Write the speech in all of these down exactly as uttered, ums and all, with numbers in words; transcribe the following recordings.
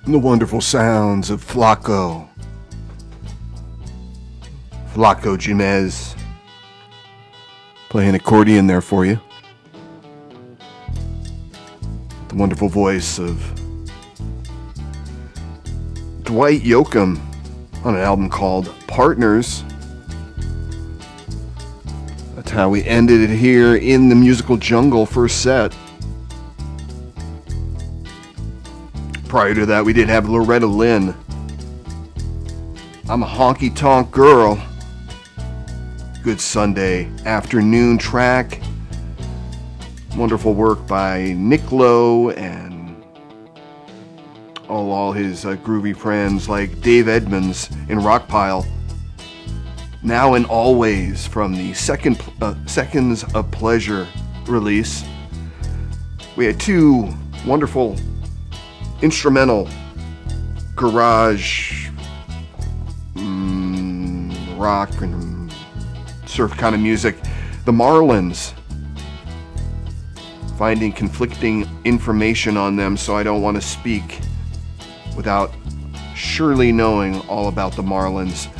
The wonderful sounds of Flaco. Flaco Jimenez playing accordion there for you. The wonderful voice of Dwight Yoakam on an album called Partners. That's how we ended it here in the musical jungle first set. Prior to that, we did have Loretta Lynn. I'm a honky tonk girl. Good Sunday afternoon track. Wonderful work by Nick Lowe and all, all his uh, groovy friends like Dave Edmunds in Rockpile. Now and Always from the second uh, Seconds of Pleasure release. We had two wonderful instrumental garage mm, rock and surf kind of music. The Marlins. Finding conflicting information on them, so I don't want to speak without surely knowing all about the Marlins.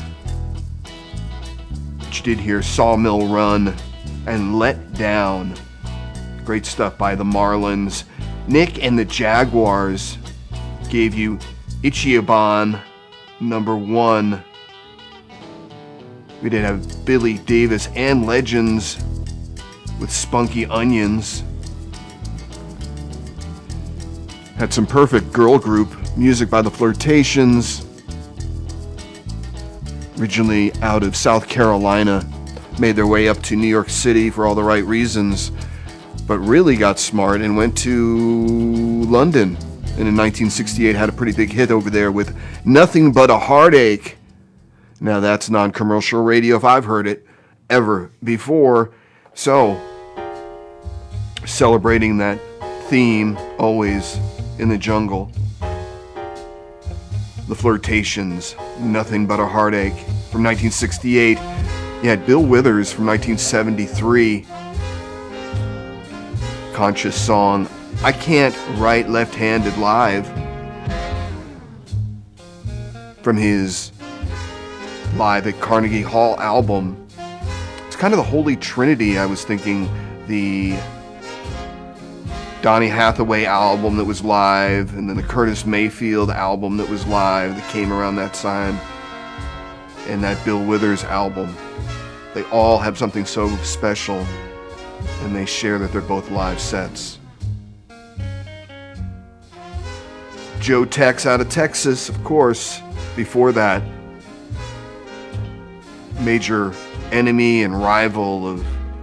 But you did hear Sawmill Run and Let Down. Great stuff by the Marlins. Nick and the Jaguars gave you Ichiban number one. We did have Billy Davis and Legends with Spunky Onions. Had some perfect girl group music by the Flirtations. Originally out of South Carolina, made their way up to New York City for all the right reasons, but really got smart and went to London. And in nineteen sixty-eight had a pretty big hit over there with Nothing But a Heartache. Now that's non-commercial radio if I've heard it ever before. So, celebrating that theme always in the jungle. The Flirtations, Nothing But a Heartache from nineteen sixty-eight. You had Bill Withers from nineteen seventy-three. Conscious song, I Can't Write Left-Handed Live, from his Live at Carnegie Hall album. It's kind of the Holy Trinity, I was thinking. The Donny Hathaway album that was live, and then the Curtis Mayfield album that was live that came around that time, and that Bill Withers album. They all have something so special, and they share that they're both live sets. Joe Tex out of Texas, of course. Before that, major enemy and rival of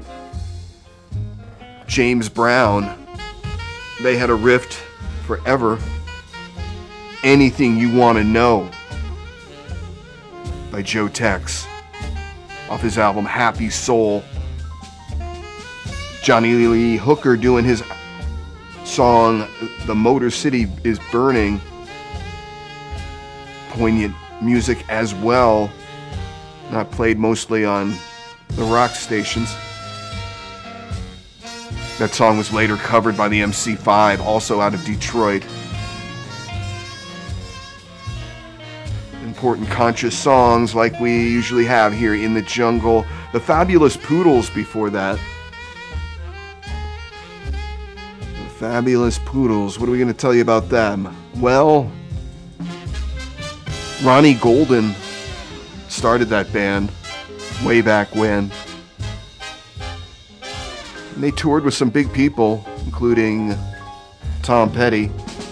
James Brown. They had a rift forever. Anything You Want to Know by Joe Tex off his album Happy Soul. Johnny Lee Hooker doing his song The Motor City is Burning. Poignant music as well. Not played mostly on the rock stations. That song was later covered by the M C five, also out of Detroit. Important conscious songs like we usually have here in the jungle. The Fabulous Poodles before that. The Fabulous Poodles. What are we going to tell you about them? Well, Ronnie Golden started that band way back when. And they toured with some big people, including Tom Petty.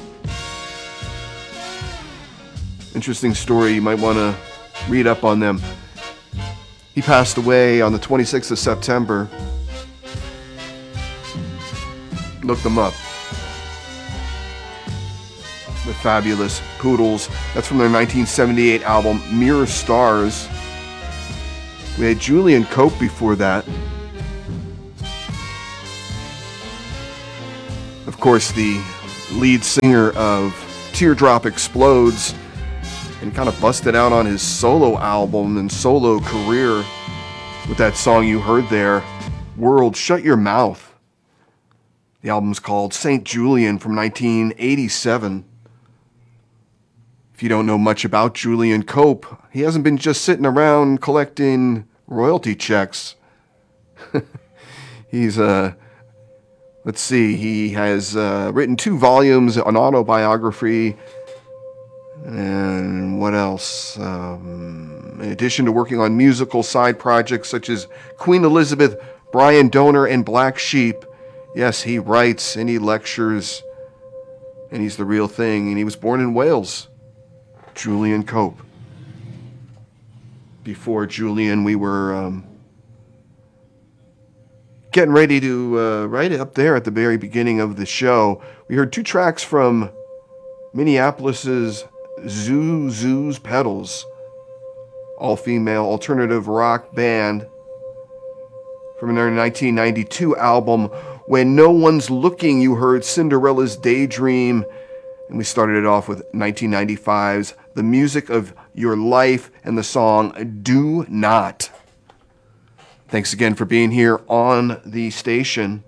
Interesting story, you might want to read up on them. He passed away on the twenty-sixth of September. Look them up. The Fabulous Poodles. That's from their nineteen seventy-eight album, Mirror Stars. We had Julian Cope before that. Of course, the lead singer of Teardrop Explodes, and kind of busted out on his solo album and solo career with that song you heard there, World Shut Your Mouth. The album's called Saint Julian from nineteen eighty-seven. If you don't know much about Julian Cope, he hasn't been just sitting around collecting royalty checks. He's, uh, let's see, he has uh, written two volumes, an autobiography, and what else? Um, in addition to working on musical side projects such as Queen Elizabeth, Brian Donor, and Black Sheep, yes, he writes and he lectures, and he's the real thing. And he was born in Wales, Julian Cope. Before Julian, we were um, getting ready to, uh, right up there at the very beginning of the show, we heard two tracks from Minneapolis's Zoo Zoo's Pedals, all-female alternative rock band from their nineteen ninety-two album, When No One's Looking. You heard Cinderella's Daydream, and we started it off with nineteen ninety-five's The Music of Your Life and the song Do Not. Thanks again for being here on the station.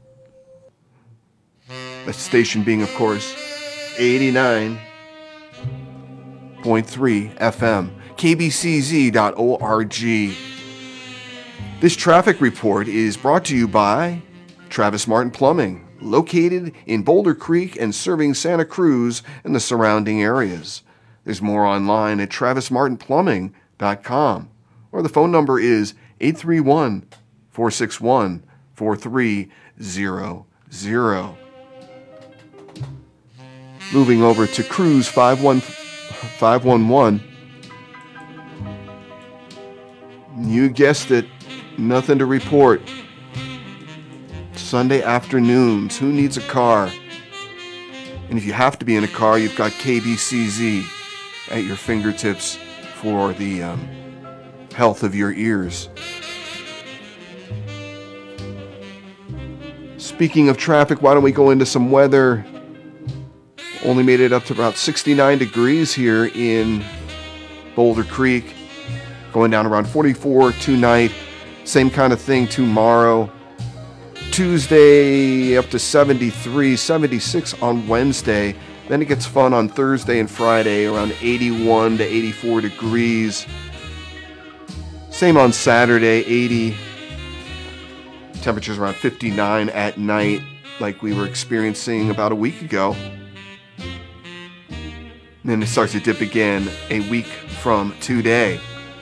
The station being, of course, eighty-nine point three F M, K B C Z dot org. This traffic report is brought to you by Travis Martin Plumbing, located in Boulder Creek and serving Santa Cruz and the surrounding areas. There's more online at travis martin plumbing dot com, or the phone number is eight three one, four six one, four three zero zero. Moving over to Cruise five one one. You guessed it, nothing to report. Sunday afternoons, who needs a car? And if you have to be in a car, you've got K B C Z at your fingertips for the um, health of your ears. Speaking of traffic, why don't we go into some weather? Only made it up to about sixty-nine degrees here in Boulder Creek. Going down around forty-four tonight. Same kind of thing tomorrow. Tuesday up to seventy-three, seventy-six on Wednesday. Then it gets fun on Thursday and Friday, around eighty-one to eighty-four degrees. Same on Saturday, eighty. Temperatures around fifty-nine at night, like we were experiencing about a week ago. And then it starts to dip again a week from today.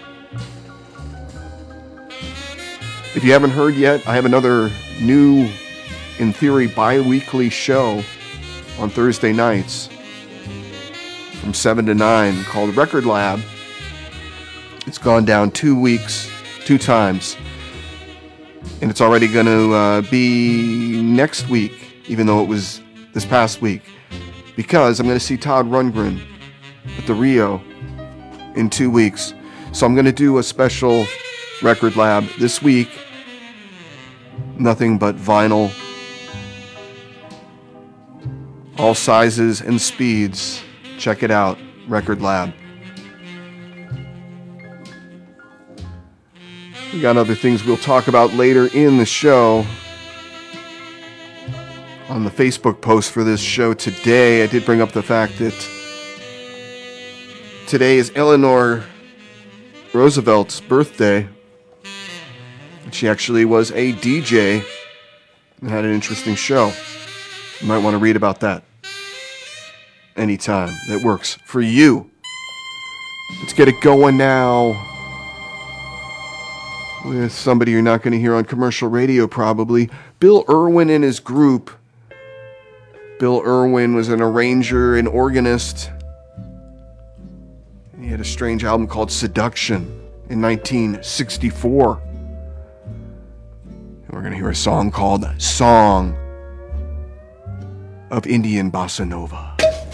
If you haven't heard yet, I have another new, in theory, bi-weekly show on Thursday nights from seven to nine called Record Lab. It's gone down two weeks, two times. And it's already going to uh, be next week, even though it was this past week, because I'm going to see Todd Rundgren at the Rio in two weeks. So I'm going to do a special Record Lab this week. Nothing but vinyl. All sizes and speeds. Check it out. Record Lab. We got other things we'll talk about later in the show. On the Facebook post for this show today, I did bring up the fact that today is Eleanor Roosevelt's birthday. She actually was a D J and had an interesting show. You might want to read about that anytime that works for you. Let's get it going now with somebody you're not going to hear on commercial radio probably. Bill Irwin and his group. Bill Irwin was an arranger and organist. He had a strange album called Seduction in nineteen sixty-four. And we're going to hear a song called Song of Indian Bossa Nova.